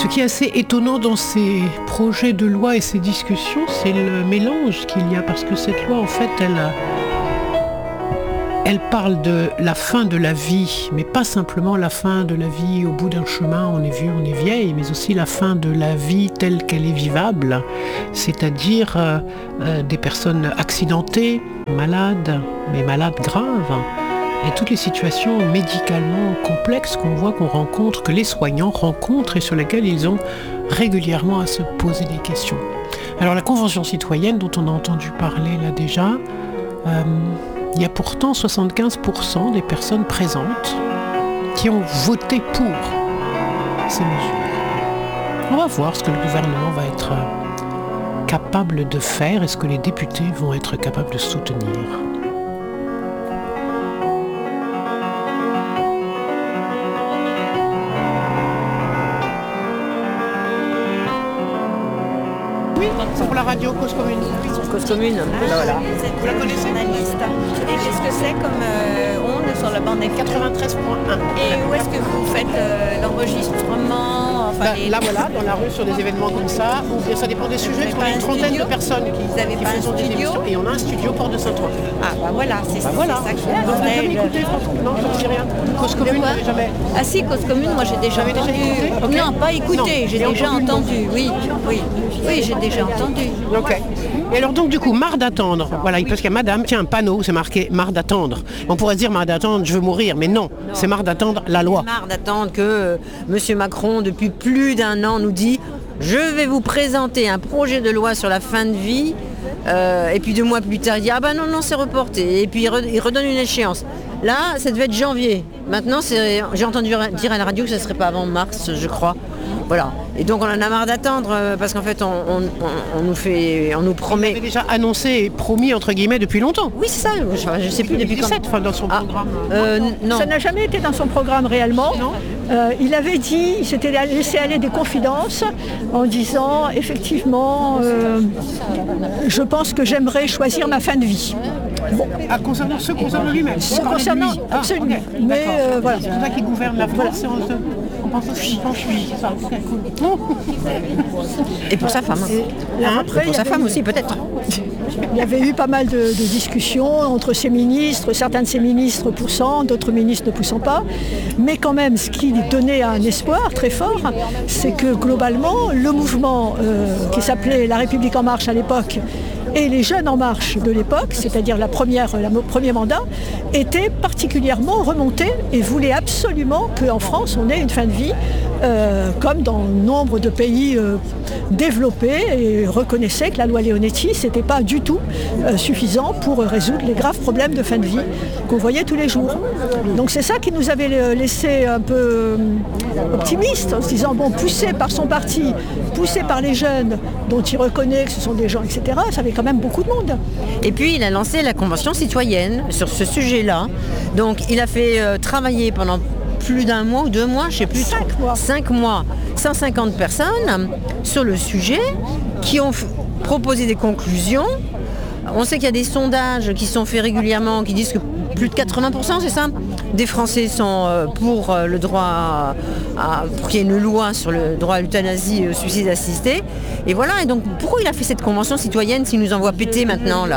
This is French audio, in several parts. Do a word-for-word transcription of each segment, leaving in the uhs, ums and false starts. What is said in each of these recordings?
Ce qui est assez étonnant dans ces projets de loi et ces discussions, c'est le mélange qu'il y a, parce que cette loi, en fait, elle, elle parle de la fin de la vie, mais pas simplement la fin de la vie au bout d'un chemin, on est vieux, on est vieille, mais aussi la fin de la vie telle qu'elle est vivable, c'est-à-dire euh, euh, des personnes accidentées, malades, mais malades graves, et toutes les situations médicalement complexes qu'on voit, qu'on rencontre, que les soignants rencontrent et sur lesquelles ils ont régulièrement à se poser des questions. Alors la Convention citoyenne dont on a entendu parler là déjà, euh, il y a pourtant soixante-quinze pour cent des personnes présentes qui ont voté pour ces mesures. On va voir ce que le gouvernement va être capable de faire et ce que les députés vont être capables de soutenir. C'est pour la radio Cause Commune. Cause Commune, ah, voilà. Vous la connaissez? Et qu'est-ce que c'est comme euh, onde sur la bande F M? quatre-vingt-treize point un. Et où est-ce que vous faites euh, l'enregistrement enfin, bah, les... Là voilà, dans la rue, sur des événements comme ça, ou bien ça dépend des sujets, parce qu'on a une trentaine studio de personnes qui, vous avez qui pas font un des studio émissions. Et on a un studio Port de Saint-Ouen. Ah bah voilà, c'est bah, voilà. ça que je Vous n'avez jamais demandais. écouté, François? Non, je ne dis rien. Cause Commune, vous n'avez jamais... Ah si, Cause Commune, moi j'ai déjà Vous avez entendu. déjà écouté? Okay. Non, pas écouté, Non, j'ai mais déjà entendu entendu, oui, oui. Oui, j'ai déjà entendu. Ok. Et alors donc du coup, marre d'attendre. Voilà, parce qu'il y a madame, tiens, un panneau, c'est marqué marre d'attendre. On pourrait dire marre d'attendre, je veux mourir, mais non, non. C'est marre d'attendre la loi. Marre d'attendre que euh, M. Macron, depuis plus d'un an, nous dit « Je vais vous présenter un projet de loi sur la fin de vie euh, ». Et puis deux mois plus tard, il dit « Ah ben non, non, c'est reporté ». Et puis il, re- il redonne une échéance. Là, ça devait être janvier. Maintenant, c'est, j'ai entendu dire à la radio que ça ne serait pas avant mars, je crois. Voilà. Et donc on en a marre d'attendre euh, parce qu'en fait on, on, on, on nous fait, on nous promet. Vous avez déjà annoncé et promis entre guillemets depuis longtemps. Oui c'est ça. Je ne sais plus depuis quand. Enfin, dans son ah, programme. Euh, non. Ça n'a jamais été dans son programme réellement. Non. Euh, il avait dit, il s'était laissé aller des confidences en disant effectivement, euh, je pense que j'aimerais choisir ma fin de vie. Bon. Ah, concernant ce concernant lui-même. Ce concernant, ah, absolument. Okay. Mais euh, voilà. C'est pour ça qu'il gouverne la France. Voilà. Et on, on pense aussi pense lui. C'est ça. Okay, cool. Et pour sa femme. Et, hein, après, et pour sa femme aussi peut-être. Il y avait eu pas mal de, de discussions entre ces ministres, certains de ces ministres poussant, d'autres ministres ne poussant pas. Mais quand même, ce qui donnait un espoir très fort, c'est que globalement, le mouvement euh, qui s'appelait La République En Marche à l'époque, et les Jeunes En Marche de l'époque, c'est-à-dire la première, la, le premier mandat, étaient particulièrement remontés et voulaient absolument qu'en France, on ait une fin de vie, euh, comme dans nombre de pays euh, développés, et reconnaissaient que la loi Leonetti, ce n'était pas du tout euh, suffisant pour résoudre les graves problèmes de fin de vie qu'on voyait tous les jours. Donc c'est ça qui nous avait laissé un peu optimistes, en se disant, bon, poussé par son parti, poussé par les jeunes, dont il reconnaît que ce sont des gens, et cetera, ça avait quand même beaucoup de monde. Et puis il a lancé la Convention citoyenne sur ce sujet-là. Donc il a fait euh, travailler pendant plus d'un mois ou deux mois, je ne sais plus. Cinq mois. Cinq mois, cent cinquante personnes sur le sujet qui ont f- proposé des conclusions. On sait qu'il y a des sondages qui sont faits régulièrement qui disent que plus de quatre-vingts pour cent, c'est ça, des Français sont pour le droit à, pour qu'il y ait une loi sur le droit à l'euthanasie et au suicide assisté. Et voilà, et donc pourquoi il a fait cette convention citoyenne s'il nous envoie péter maintenant là ?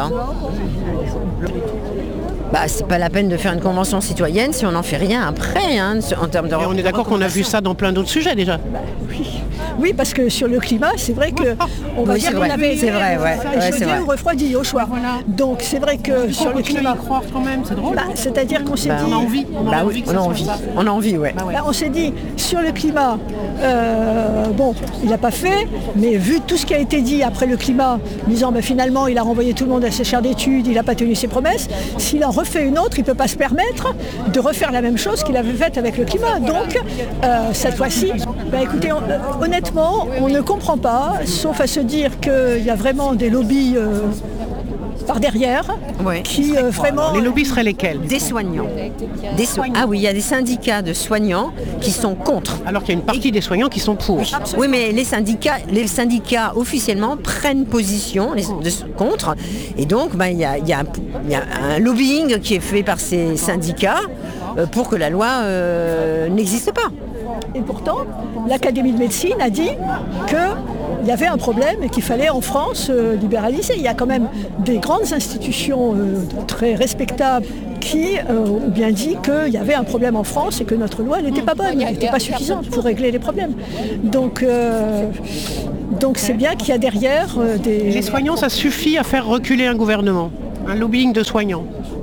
Bah, c'est pas la peine de faire une convention citoyenne si on n'en fait rien après, hein, en termes de... Et on est d'accord qu'on a vu ça dans plein d'autres sujets déjà. Bah, oui. Oui, parce que sur le climat, c'est vrai que on va oui, dire qu'on avait c'est vrai, ouais, ouais, c'est vrai. ou refroidi au choix. Voilà. Donc c'est vrai que sur le climat, à croire quand même, c'est drôle. Bah, c'est-à-dire qu'on s'est bah, dit, on a envie, on a bah, envie, oui, que on a ça envie, soit ça. on a envie, ouais. Bah, ouais. bah, on s'est dit sur le climat, euh, bon, il n'a pas fait, mais vu tout ce qui a été dit après le climat, disant bah, finalement il a renvoyé tout le monde à ses chaires d'études, il n'a pas tenu ses promesses. S'il en refait une autre, il ne peut pas se permettre de refaire la même chose qu'il avait faite avec le climat. Donc euh, cette fois-ci, bah, écoutez, on, euh, honnêtement, on ne comprend pas, sauf à se dire qu'il y a vraiment des lobbies euh, par derrière, ouais. qui euh, vraiment... Les lobbies seraient lesquels ? Des soignants. Des so- ah oui, il y a des syndicats de soignants qui sont contre. Alors qu'il y a une partie des soignants qui sont pour. Oui, mais les syndicats, les syndicats officiellement prennent position les, de, contre. Et donc, ben, il y a, il y a, il y a un lobbying qui est fait par ces syndicats euh, pour que la loi euh, n'existe pas. Et pourtant, l'Académie de médecine a dit qu'il y avait un problème et qu'il fallait en France euh, libéraliser. Il y a quand même des grandes institutions euh, très respectables qui euh, ont bien dit qu'il y avait un problème en France et que notre loi n'était pas bonne, n'était pas suffisante pour régler les problèmes. Donc, euh, donc c'est bien qu'il y a derrière euh, des... Les soignants, ça suffit à faire reculer un gouvernement, un lobbying de soignants.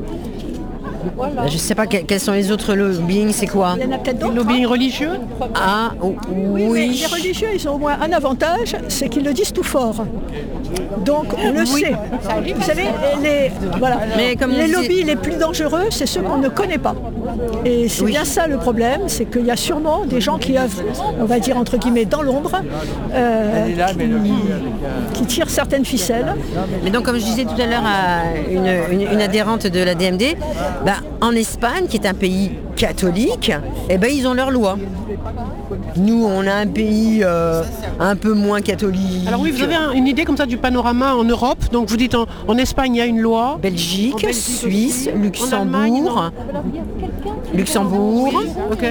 Voilà. Je ne sais pas que, quels sont les autres lobbying, c'est quoi? Il y en a peut-être d'autres. Le lobbying religieux? Ah, oh, oui. oui. Mais les religieux, ils ont au moins un avantage, c'est qu'ils le disent tout fort. Donc on le oui. sait. Vous savez, les, voilà. Mais comme les disait... lobbies les plus dangereux, c'est ceux qu'on ne connaît pas. Et c'est oui. bien ça le problème, c'est qu'il y a sûrement des gens qui œuvrent, on va dire entre guillemets, dans l'ombre, euh, qui, qui tirent certaines ficelles. Mais donc, comme je disais tout à l'heure à une, une, une adhérente de la D M D, bah, en Espagne, qui est un pays catholique, eh ben, ils ont leur loi. Nous, on a un pays euh, un peu moins catholique. Alors oui, vous avez un, une idée comme ça du panorama en Europe. Donc vous dites en, en Espagne, il y a une loi. Belgique, Belgique Suisse, aussi. Luxembourg. Luxembourg. Ok.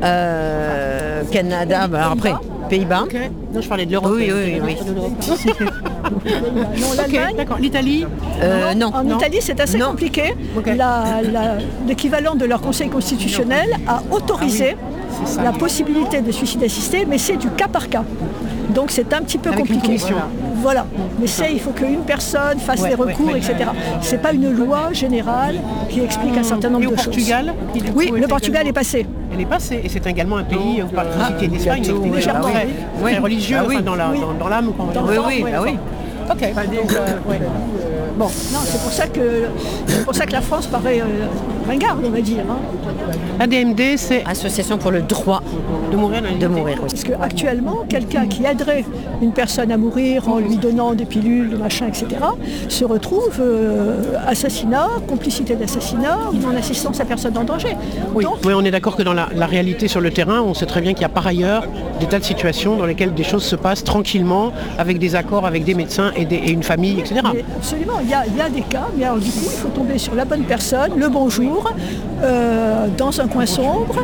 Euh, Canada, bah, alors après, Pays-Bas. Ok. Non, je parlais de l'Europe. Oui, oui, oui. oui. Non, l'Allemagne, ok, d'accord. L'Italie Euh, non. En Non. Italie, c'est assez Non. compliqué. Ok. La- la- l'équivalent de leur conseil constitutionnel a autorisé C'est ça. la possibilité de suicide assisté, mais c'est du cas par cas. Donc c'est un petit peu Avec une compliqué. commission. Voilà. Mais c'est, il faut qu'une personne fasse Ouais, les recours, ouais, ouais. et cetera. C'est pas une loi générale qui explique un certain nombre Et au de choses. Portugal qui, du coup, Oui, était le Portugal également- est passé. Elle est passée. Et c'est également un pays, vous parlez de l'Espagne, gâteau, qui est déjà oui. très, Oui. très religieux, Ah oui. enfin, dans, la, Oui. dans, dans l'âme. quoi, on va dire. Oui, oui, bah oui. Ok. Donc, euh, ouais. Bon, non, c'est pour ça que c'est pour ça que la France paraît euh, ringarde, on va dire. hein. A D M D, c'est Association pour le droit de mourir dans la de dignité. mourir. Oui. Parce qu'actuellement, quelqu'un qui aiderait une personne à mourir en lui donnant des pilules, des machins, et cetera, se retrouve euh, assassinat, complicité d'assassinat ou non-assistance à personne en danger. Oui. Donc, Oui, on est d'accord que dans la, la réalité sur le terrain, on sait très bien qu'il y a par ailleurs des tas de situations dans lesquelles des choses se passent tranquillement, avec des accords avec des médecins et, des- et une famille, et cetera. mais absolument, il y, a, il y a des cas, mais alors du coup, il faut tomber sur la bonne personne, le bon jour, euh, dans un coin sombre,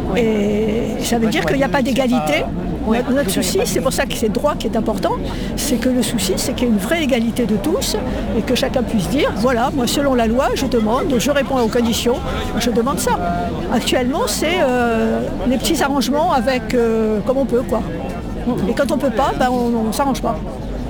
et ça veut dire qu'il n'y a pas d'égalité. Notre, notre souci, c'est pour ça que c'est le droit qui est important, c'est que le souci, c'est qu'il y ait une vraie égalité de tous, et que chacun puisse dire, voilà, moi selon la loi, je demande, je réponds aux conditions, je demande ça. Actuellement, c'est euh, les petits arrangements avec, euh, comme on peut, quoi. Et quand on peut pas, ben, on ne s'arrange pas.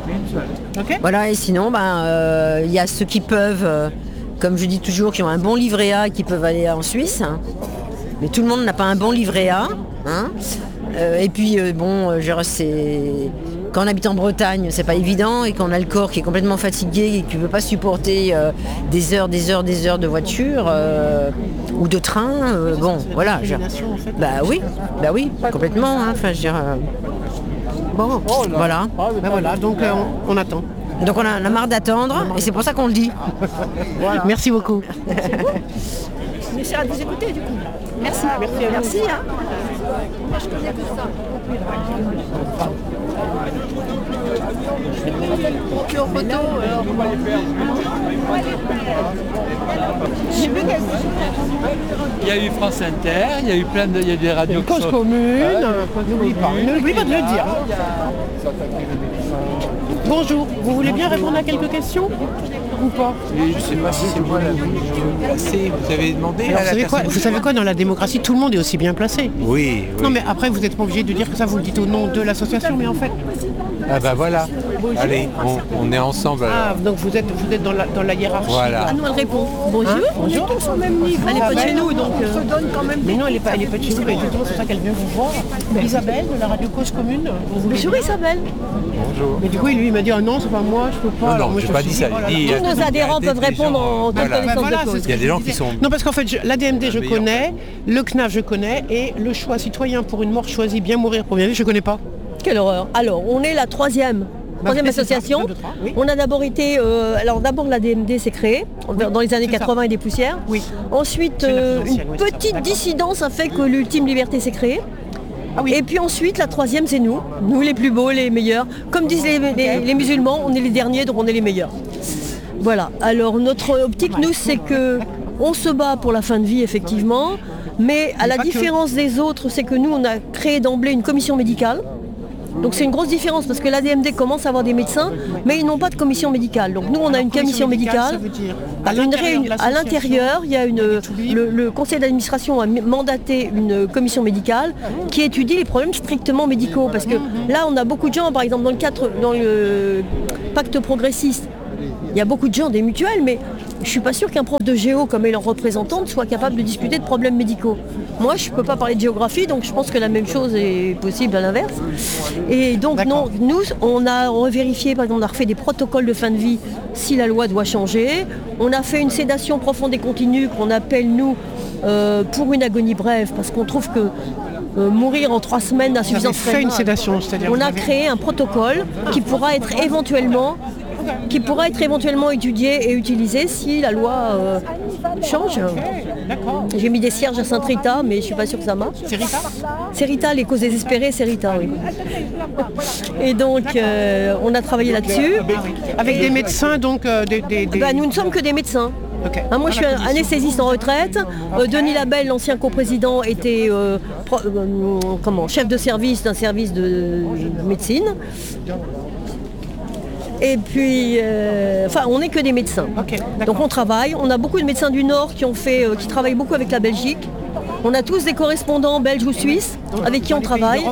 Ok. Voilà, et sinon, ben, euh, il y a ceux qui peuvent, euh, comme je dis toujours, qui ont un bon livret A, qui peuvent aller en Suisse. hein. Mais tout le monde n'a pas un bon livret A. hein. Euh, et puis, euh, bon, euh, genre, c'est... Quand on habite en Bretagne, c'est pas évident, et qu'on a le corps qui est complètement fatigué et qui ne peut pas supporter euh, des heures, des heures, des heures de voiture euh, ou de train. euh, bon, voilà. je- Discrimination, en fait. Bah oui, bah oui, complètement. hein. Enfin, je veux dire, euh, Bon, voilà. ben voilà, donc euh, on, on attend. Donc on a, on a marre d'attendre, et c'est pour ça qu'on le dit. Merci beaucoup. On essaiera de vous écouter, du coup. Merci. Merci à vous. Merci. Hein. Il y a eu France Inter, il y a eu plein de, il y a eu des radios qui Cause sont- commune, n'oublie pas, n'oublie pas de le dire. Bonjour, vous voulez bien répondre à quelques questions ou pas? Je ne sais pas si c'est moi la mieux placée. Vous avez demandé Alors, à vous, la savez quoi, personne vous savez quoi, dans la démocratie, tout le monde est aussi bien placé. Oui, oui. Non mais après, vous n'êtes pas obligé de dire que ça, vous le dites au nom de l'association, mais en fait... Ah bah voilà. Allez, on, on est ensemble alors. Ah, donc vous êtes, vous êtes dans, la, dans la hiérarchie. Voilà. Ah, nous, elle répond. Bonjour. Hein Bonjour. On est tous au même niveau. Elle n'est pas de chez nous, donc on se donne quand même. Mais non, elle n'est pas, elle est pas de chez vous, mais justement, c'est pour ça qu'elle vient vous voir. Isabelle, de la radio Cause Commune. vous voulez Bonjour dire Isabelle. Bonjour. Mais du coup, lui, il m'a dit, ah non, c'est pas moi, je peux pas. Non, Alors, non, moi, j'ai je pas me suis dit ça. oh là J'ai là. dit, Tous il y a nos des- adhérents il y a peuvent des répondre gens, en toute voilà. connaissance Voilà, de c'est cause. ce Il y a des gens qui sont... Non, parce qu'en fait, je- l'A D M D, je La meilleure. connais, le C N A F, je connais, et le choix citoyen pour une mort choisie, bien mourir pour bien vivre, je connais pas. Quelle horreur. Alors, on est la troisième. Troisième Bah, c'est ça, association. un, deux, trois, oui. On a d'abord été, euh, alors d'abord la D M D s'est créée dans les années c'est ça. quatre-vingts et des poussières. Oui. Ensuite, C'est la euh, plus une ancienne, oui, c'est ça. petite D'accord. dissidence a fait que l'Ultime Liberté s'est créée. Ah oui. Et puis ensuite, la troisième, c'est nous. Nous les plus beaux, les meilleurs. Comme disent les, les- les musulmans, on est les derniers, donc on est les meilleurs. Voilà. Alors notre optique, nous, c'est que on se bat pour la fin de vie, effectivement, mais à la différence des autres, c'est que nous, on a créé d'emblée une commission médicale. Donc c'est une grosse différence parce que l'A D M D commence à avoir des médecins, mais ils n'ont pas de commission médicale. Donc nous, on a une commission médicale. À l'intérieur, il y a une, le, le conseil d'administration a mandaté une commission médicale qui étudie les problèmes strictement médicaux. Parce que là, on a beaucoup de gens, par exemple, dans le cadre, dans le pacte progressiste, il y a beaucoup de gens des mutuelles, mais je ne suis pas sûre qu'un prof de géo, comme est leur représentante, soit capable de discuter de problèmes médicaux. Moi, je ne peux pas parler de géographie, donc je pense que la même chose est possible à l'inverse. Et donc, non, nous, on a revérifié, par exemple, on a refait des protocoles de fin de vie si la loi doit changer. On a fait une sédation profonde et continue qu'on appelle, nous, euh, pour une agonie brève, parce qu'on trouve que euh, mourir en trois semaines d'insuffisance rénale... fait une sédation, c'est-à-dire... On a créé un protocole qui pourra être éventuellement... qui pourra être éventuellement étudié et utilisé si la loi euh, change. Okay, j'ai mis des cierges à Saint-Rita, mais je ne suis pas sûre que ça marche. C'est Rita C'est Rita, les causes désespérées, c'est Rita, oui. Et donc, euh, on a travaillé là-dessus. Avec et... des médecins, donc euh, des, des, des... Bah, nous ne sommes que des médecins. Okay. Hein, moi, je suis anesthésiste en retraite. Okay. Euh, Denis Labelle, l'ancien coprésident, était euh, pro, euh, comment, chef de service d'un service de médecine. Et puis, euh, enfin, on n'est que des médecins. Okay, donc on travaille. On a beaucoup de médecins du Nord qui ont fait, euh, qui travaillent beaucoup avec la Belgique. On a tous des correspondants belges ou suisses avec qui on travaille.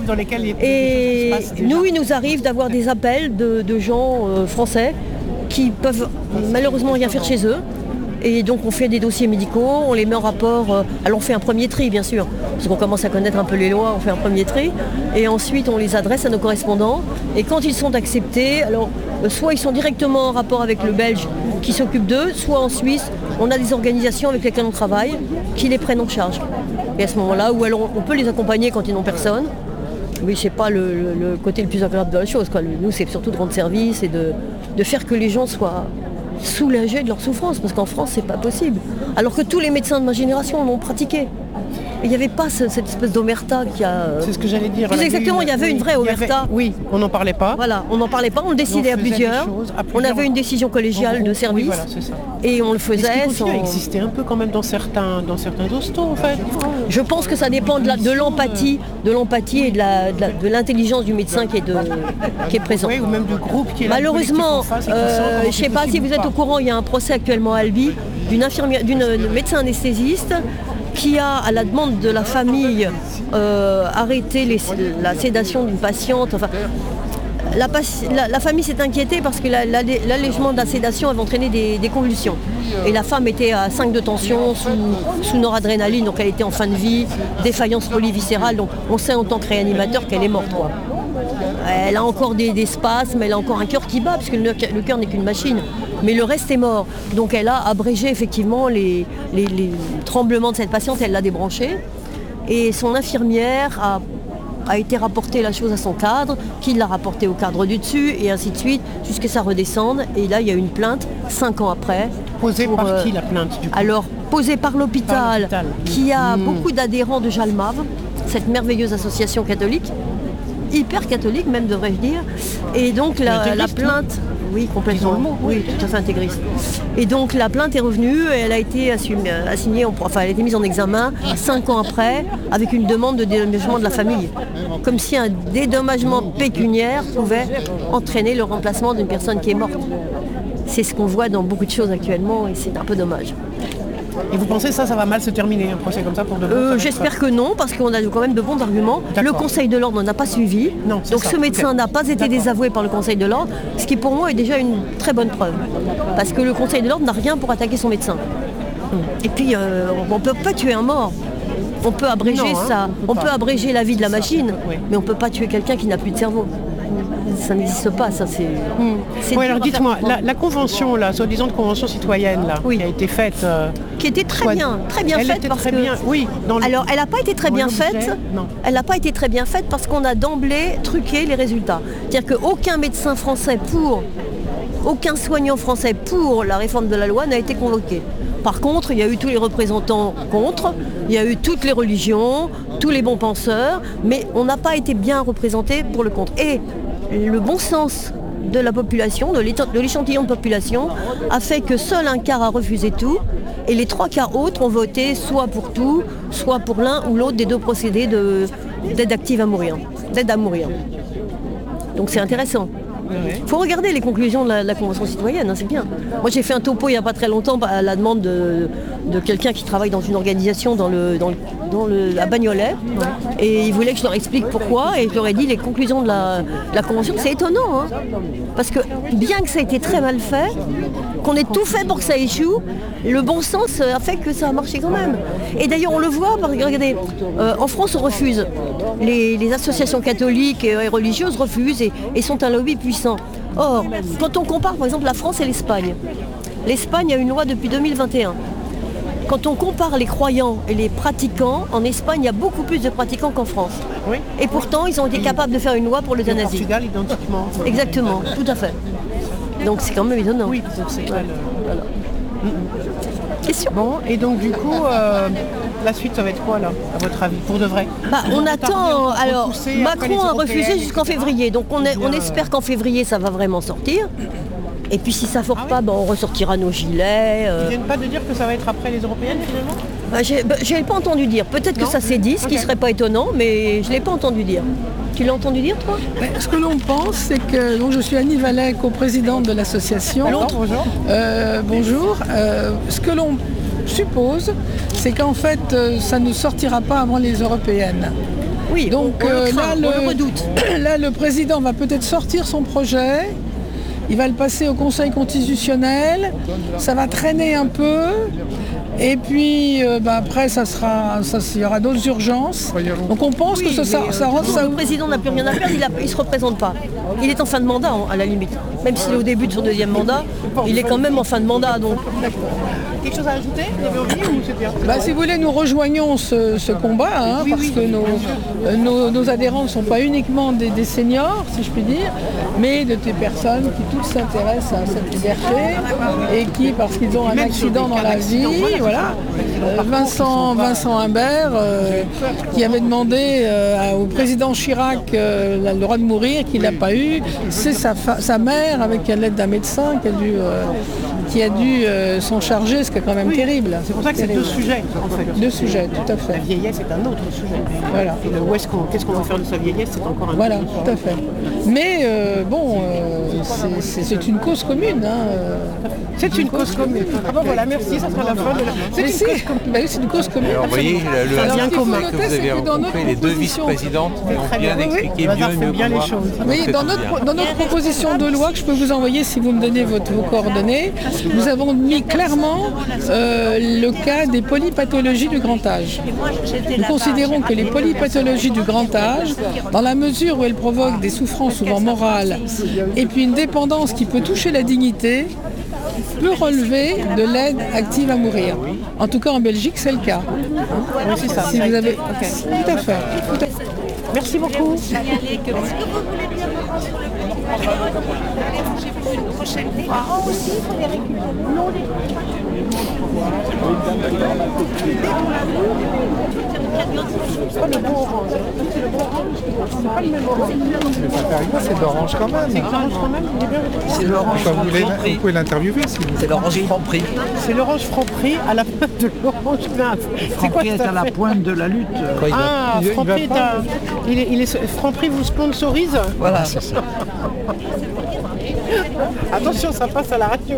Et nous, il nous arrive d'avoir des appels de, de gens euh, français qui peuvent malheureusement rien faire chez eux. Et donc on fait des dossiers médicaux, on les met en rapport, euh, alors on fait un premier tri bien sûr, parce qu'on commence à connaître un peu les lois, on fait un premier tri, et ensuite on les adresse à nos correspondants, et quand ils sont acceptés, alors euh, soit ils sont directement en rapport avec le Belge qui s'occupe d'eux, soit en Suisse, on a des organisations avec lesquelles on travaille qui les prennent en charge. Et à ce moment-là, ou alors on peut les accompagner quand ils n'ont personne, mais c'est pas le, le, le côté le plus agréable de la chose, quoi. Nous c'est surtout de rendre service et de, de faire que les gens soient soulagés de leur souffrance, parce qu'en France c'est pas possible, alors que tous les médecins de ma génération l'ont pratiqué. Il n'y avait pas ce, cette espèce d'omerta qui a... C'est ce que j'allais dire. Plus exactement, il y avait oui, une vraie omerta. Avait, oui, on n'en parlait pas. Voilà, on n'en parlait pas, on le décidait on à, plusieurs. à plusieurs. On avait une décision collégiale de service. Oui, voilà, c'est ça. Et on le faisait. Est-ce qu'il sans... existait un peu quand même dans certains, dans certains hostos en fait. Je pense que ça dépend de, la, de l'empathie, de l'empathie et de, la, de, la, de l'intelligence du médecin qui est, de, qui est présent. Oui, ou même du groupe qui est là. Malheureusement, euh, je ne sais pas si vous êtes au courant, il y a un procès actuellement à Albi d'une infirmière, d'une médecin anesthésiste qui a, à la demande de la famille, euh, arrêté les, la sédation d'une patiente. Enfin, la, la, la famille s'est inquiétée parce que la, la, l'allègement de la sédation avait entraîné des, des convulsions. Et la femme était à cinq de tension, sous, sous noradrénaline, donc elle était en fin de vie, défaillance polyviscérale, donc on sait en tant que réanimateur qu'elle est morte, quoi. Elle a encore des, des spasmes, elle a encore un cœur qui bat, parce que le, le cœur n'est qu'une machine. Mais le reste est mort. Donc elle a abrégé effectivement les, les, les tremblements de cette patiente, elle l'a débranché. Et son infirmière a, a été rapporter la chose à son cadre, qui l'a rapporté au cadre du dessus, et ainsi de suite, jusqu'à ce que ça redescende. Et là, il y a eu une plainte, cinq ans après. Posée pour, par euh, qui la plainte du coup? Alors, posée par l'hôpital, par l'hôpital. Qui a mmh. beaucoup d'adhérents de Jalmav, cette merveilleuse association catholique. Hyper catholique même, devrais-je dire. Et donc la, la plainte, oui, complètement, oui, tout à fait intégriste. Et donc la plainte est revenue et elle a été assumée, assignée, enfin elle a été mise en examen cinq ans après, avec une demande de dédommagement de la famille. Comme si un dédommagement pécuniaire pouvait entraîner le remplacement d'une personne qui est morte. C'est ce qu'on voit dans beaucoup de choses actuellement et c'est un peu dommage. Et vous pensez que ça, ça va mal se terminer, un procès comme ça pour de bon? euh, J'espère que non, parce qu'on a quand même de bons arguments. D'accord. Le Conseil de l'ordre n'a pas suivi. Non, donc ça. Ce médecin okay. n'a pas été D'accord. désavoué par le Conseil de l'ordre, ce qui pour moi est déjà une très bonne preuve. Parce que le Conseil de l'ordre n'a rien pour attaquer son médecin. Hum. Et puis, euh, on ne peut pas tuer un mort. On peut abréger non, ça. Hein, on, peut, on peut abréger la vie de la machine, oui. mais on ne peut pas tuer quelqu'un qui n'a plus de cerveau. Ça n'existe pas, ça c'est... Mmh. c'est oui, alors dites-moi, la, la convention, la soi-disant convention citoyenne, là, oui. qui a été faite... Euh, qui était très soit, bien, très bien elle faite était parce très que... Bien, oui, dans alors, elle n'a pas été très bien faite, non. Elle n'a pas été très bien faite parce qu'on a d'emblée truqué les résultats. C'est-à-dire qu'aucun médecin français pour... Aucun soignant français pour la réforme de la loi n'a été convoqué. Par contre, il y a eu tous les représentants contre, il y a eu toutes les religions, tous les bons penseurs, mais on n'a pas été bien représenté pour le contre. Et le bon sens de la population, de l'échantillon de population, a fait que seul un quart a refusé tout Et les trois quarts autres ont voté soit pour tout, soit pour l'un ou l'autre des deux procédés de, d'aide active à mourir, d'aide à mourir. Donc c'est intéressant. Il faut regarder les conclusions de la, de la Convention citoyenne, hein, c'est bien. Moi j'ai fait un topo il n'y a pas très longtemps à la demande de, de quelqu'un qui travaille dans une organisation dans le, dans le, dans le, à Bagnolet. Et il voulait que je leur explique pourquoi. Et je leur ai dit les conclusions de la, de la Convention. C'est étonnant, hein, parce que bien que ça ait été très mal fait, qu'on ait tout fait pour que ça échoue, le bon sens a fait que ça a marché quand même. Et d'ailleurs on le voit, parce que regardez, euh, en France on refuse. Les, les associations catholiques et, et religieuses refusent et, et sont un lobby puissant. Or, quand on compare par exemple la France et l'Espagne, l'Espagne a une loi depuis deux mille vingt et un. Quand on compare les croyants et les pratiquants, en Espagne il y a beaucoup plus de pratiquants qu'en France. Oui. Et pourtant ils ont été capables de faire une loi pour l'euthanasie. Au Portugal, identiquement. Exactement, tout à fait. Donc c'est quand même étonnant. Oui, donc c'est Ouais. Voilà. Question. Bon, et donc du coup, euh, la suite, ça va être quoi là, à votre avis, pour de vrai? Bah, on attend. Alors, repousser après Macron les a européennes, refusé jusqu'en février, donc on, est- on bien, espère qu'en février ça va vraiment sortir. Et puis si ça ne sort pas, bah, on ressortira nos gilets. Ils euh. viennent pas de dire que ça va être après les européennes finalement? Bah, j'ai bah, j'ai pas entendu dire. Peut-être que Non. ça s'est dit, ce qui Ok. serait pas étonnant, mais je l'ai pas entendu dire. Tu l'as entendu dire toi? Mais ce que l'on pense, c'est que donc je suis Annie Vallet, coprésidente de l'association. L'autre, bonjour. Euh, bonjour. Euh, ce que l'on suppose, c'est qu'en fait, euh, ça ne sortira pas avant les européennes. Oui, Donc on, on euh, le craint, là, on le, le redoute. là, le président va peut-être sortir son projet. Il va le passer au Conseil constitutionnel. Ça va traîner un peu. Et puis euh, bah, après, ça sera, ça, il y aura d'autres urgences. Donc on pense que ça, ça, Mais, ça euh, rend ça. le président n'a plus rien à perdre, il ne se représente pas. Il est en fin de mandat, hein, à la limite. Même s'il est au début de son deuxième mandat, il est quand même en fin de mandat. Donc. Quelque chose à ajouter? Vous avez envie ou c'est bien? Bah, si vous voulez, nous rejoignons ce, ce combat, hein, Oui, parce oui, que nos, euh, nos, nos adhérents ne sont pas uniquement des, des seniors, si je puis dire, mais de des personnes qui toutes s'intéressent à cette liberté et qui, parce qu'ils ont un Même sur accident des dans cas la d'accident, vie, voilà, voilà. Euh, Vincent, Vincent Imbert, euh, qui avait demandé euh, au président Chirac euh, le droit de mourir, qu'il n'a pas eu, c'est sa, fa- sa mère, avec l'aide d'un médecin, qui a dû, euh, qui a dû euh, s'en charger, ce qui est quand même terrible. C'est pour ça que c'est Terrible. deux sujets en fait. Deux sujets, tout à La fait. vieillesse est un autre sujet. Voilà. Et le où est-ce qu'on, qu'est-ce qu'on va faire de sa vieillesse, c'est encore un Voilà, autre tout à fait. Mais euh, bon, euh, c'est- c'est c'est une cause commune. Hein, euh. C'est une cause commune. Ah bon voilà, merci, ça sera la fin de la... C'est Mais une si, cause commune. bah oui, c'est une cause commune. Alors, vous voyez, le, le Alors, hasard ce qu'il faut que noter, vous c'est avez que dans rencontré, notre les deux proposition- vice-présidentes ont bien Oui, oui. expliqué Le hasard bien fait mieux bien que les moi. choses. Donc, Oui, c'est dans tout notre, bien. dans notre proposition de loi, que je peux vous envoyer si vous me donnez votre, vos coordonnées, nous avons mis clairement euh, le cas des polypathologies du grand âge. Nous considérons que les polypathologies du grand âge, dans la mesure où elles provoquent des souffrances souvent morales et puis une dépendance qui peut toucher la dignité, peut relever de l'aide active à mourir. En tout cas en Belgique, c'est le cas. Oui, c'est ça. Si ça a vous été- avez... ok. Tout à fait. Tout à fait. Merci beaucoup. C'est pas le bon orange. C'est le bon orange. C'est pas le même orange. C'est d'orange quand même. C'est l'orange quand même, il est bien. C'est l'orange Enfin, vous, voulez- Franprix. vous pouvez l'interviewer si vous C'est l'orange Franprix. C'est l'orange Franprix à la fin de l'orange neuf. C'est quoi Franprix est cette à la affaire? pointe de la lutte. Quoi, il va- Ah, il- il va Franprix est pas, un... Il est, il est... Franprix vous sponsorise? Voilà, c'est ça. Attention, ça passe à la radio.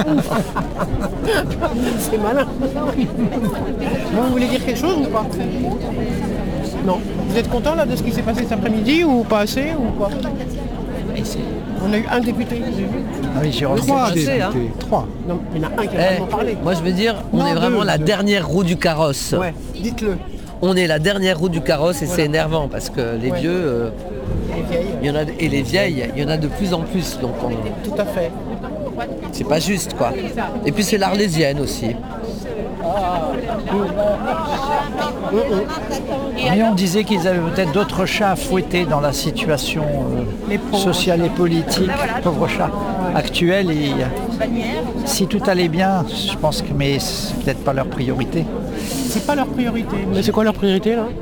C'est malin. Bon, vous voulez dire quelque chose ou pas? Non. Vous êtes content là de ce qui s'est passé cet après-midi ou pas assez ou quoi? On a eu un député, vous avez vu? Ah oui, j'ai reçu Trois je sais, hein. députés. Trois. Non, il y en a un qui a Eh, vraiment parlé. moi je veux dire, on Non, est vraiment deux, la deux. dernière roue du carrosse. Ouais, dites-le. On est la dernière roue du carrosse et c'est énervant parce que les Ouais. vieux, euh, Les vieilles. il y en a, et les vieilles, il y en a de plus en plus. Donc on- Tout à fait. c'est pas juste quoi. Et puis c'est l'arlésienne aussi. Mais on disait qu'ils avaient peut-être d'autres chats à fouetter dans la situation Les euh, pauvres. sociale et politique, pauvres chats, actuelle. Et si tout allait bien, je pense que mais c'est peut-être pas leur priorité. C'est pas leur priorité. Mais c'est quoi leur priorité là?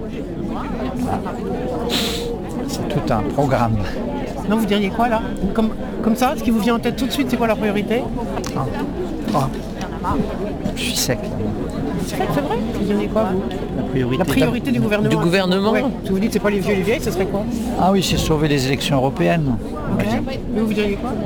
C'est tout un programme. Non, vous diriez quoi là? Comme, comme ça, ce qui vous vient en tête tout de suite, c'est quoi leur priorité? Ah. Je suis sec. C'est vrai, c'est vrai. Vous donnez quoi, vous? La priorité. La priorité du gouvernement. Du gouvernement Ouais. Si vous dites que c'est pas les vieux et les vieilles, ça serait quoi? Ah oui, c'est sauver les élections européennes. Ok. Mais vous diriez quoi?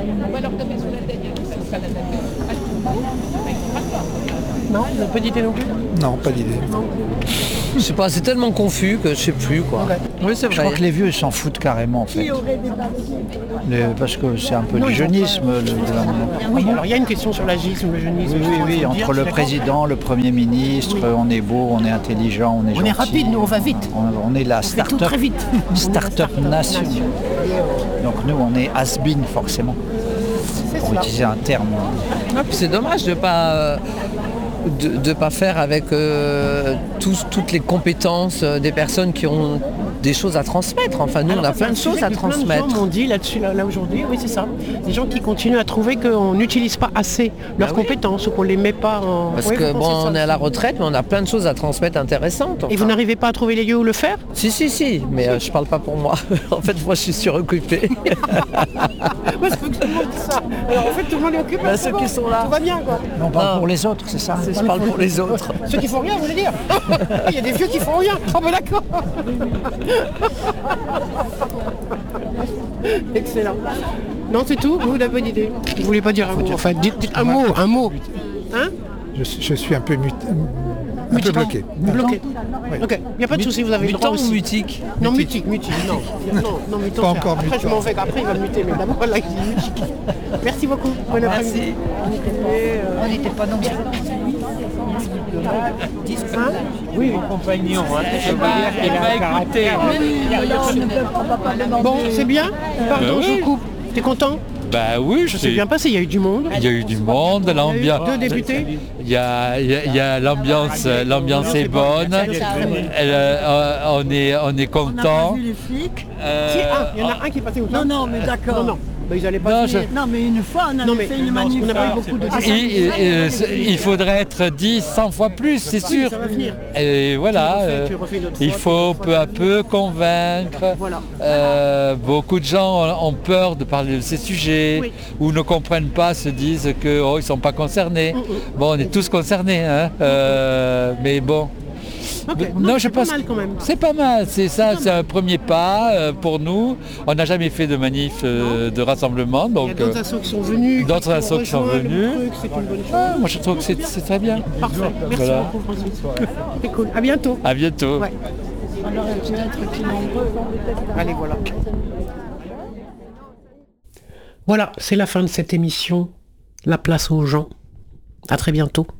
Non, vous n'avez pas d'idée non plus? Non, pas d'idée. Je sais pas, c'est tellement confus que je sais plus quoi. Okay. Oui, c'est Je vrai. crois que les vieux s'en foutent carrément en fait. Le- parce que c'est un peu du jeunisme le gouvernement. Oui, alors il y a une question sur l'agisme, le jeunisme. Oui, oui, oui, entre le président, le Premier ministre, on est beau, on est intelligent, on est On gentil. est rapide, nous on va vite. On, on est la On fait tout start-up très vite. start-up nation. Donc nous, on est has-been forcément, pour utiliser un terme. Ah, puis c'est dommage de pas euh, de ne pas faire avec euh, tous, toutes les compétences euh, des personnes qui ont des choses à transmettre. Enfin, nous, Alors, on a c'est plein un de choses sujet à que plein de transmettre. gens m'ont dit là-dessus, là, là aujourd'hui, oui c'est ça. Des gens qui continuent à trouver qu'on n'utilise pas assez leurs Bah oui. compétences ou qu'on les met pas en... Parce Oui, que vous bon, pensez ça on est à la aussi. retraite, mais on a plein de choses à transmettre intéressantes. Et enfin. vous n'arrivez pas à trouver les lieux où le faire? Si, si, si, mais euh, je parle pas pour moi. En fait, moi, je suis suroccupé. Moi, je veux que tout le monde dise ça. Alors en fait, tout le monde est occupé. Bah, c'est ceux bon, qui sont là. Tout va bien, quoi. On parle Non. pour les autres, c'est ça? Je parle pour les autres. Ceux qui font rien, vous voulez dire? Il y a des vieux qui font rien. Oh ben d'accord. Excellent. Non, c'est tout? Vous n'avez pas d'idée? Vous voulez pas dire un mot? Enfin, dites, dites un mot, un mot. Hein? Je, je suis un peu, mut- un peu bloqué. Bloqué. Ok, il n'y a pas de souci, vous avez le droit Mutant ou aussi. mutique? Non, mutique, mutique, non. Non, non, mutant, Pas c'est- encore après, je mutant. m'en vais, après il va muter, mais d'abord là, il dit mutique. Merci beaucoup, bon après-midi. On n'était pas nombreux. Hein? Oui, Compagnon, hein, je veux dire qu'il va écouter. bon, c'est bien? Pardon, Ben oui. je coupe. T'es content? Bah oui, C'est bien passé, il y a eu du monde. Il y a eu du monde, l'ambiance. Deux députés. Il y a, il y a- il y a l'ambiance, l'ambiance est bonne. Elle, euh, on est, on est content. les flics. Euh, Si, ah, il y en a un qui est passé où ça? Non, non, mais d'accord. Non, non, bah, ils allaient pas Non, venir. je- Non, mais une fois, on avait Non, mais fait une on manif. n'a pas eu beaucoup de il, il- il faudrait être dix, cent fois plus, c'est sûr. ça va venir. Et voilà, Tu refais- euh, tu refais une autre il fois, faut puis une peu fois, à peu convaincre. Voilà. Euh, beaucoup de gens ont peur de parler de ces sujets Oui. ou ne comprennent pas, se disent que oh, ils sont pas concernés. Bon, on est tous concernés, hein. Euh, mais bon. Ok, Non, non, je c'est pas pense mal quand même. c'est pas mal, c'est ça, c'est un premier pas euh, pour nous. On n'a jamais fait de manif euh, de rassemblement, Il y a donc d'autres euh, assos qui sont venus. d'autres ont assos qui sont rejoint le venus. truc, C'est une bonne chose. ah, moi je trouve que c'est c'est très bien. Parfait. Merci Voilà. beaucoup, Francis. C'est cool. À bientôt. À bientôt. Ouais. Allez, voilà. Voilà, c'est la fin de cette émission. La place aux gens. À très bientôt.